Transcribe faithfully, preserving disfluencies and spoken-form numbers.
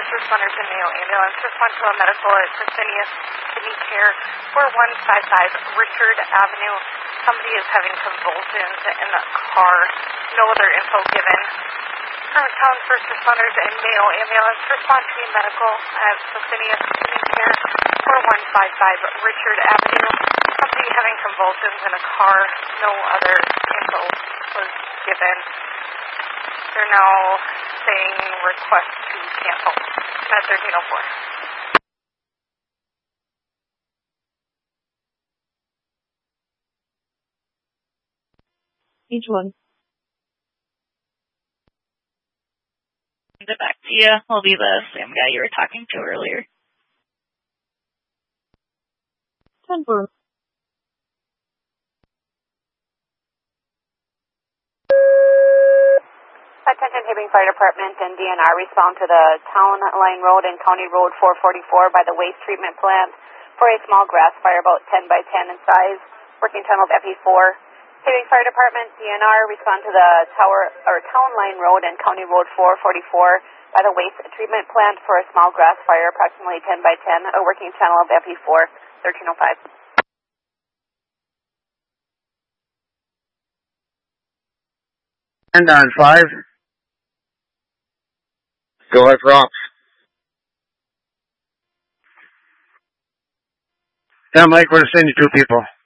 responders and Mayo ambulance. Respond to a medical at Fresenius Kidney Care, four one five five Richard Avenue. Somebody is having convulsions in the car. No other info given. Town first responders and Mayo ambulance. Respond to a medical at Fresenius Kidney Care, four one five five Richard Avenue. Somebody having convulsions in a car. No other info was given. They're now saying request to cancel at thirteen oh four. Each one. Get back to you. We'll be the same guy you were talking to earlier. ten four. Attention Hibbing Fire Department and D N R respond to the Town Line Road and County Road four forty-four by the waste treatment plant for a small grass fire about ten by ten in size, working tunnel of F E four. Hibbing Fire Department, D N R respond to the Tower or Town Line Road and County Road four forty-four by the waste treatment plant for a small grass fire approximately ten by ten, a working channel of F E four, thirteen oh five. And on five. Go ahead, props. Yeah, Mike, we're going to send you two people.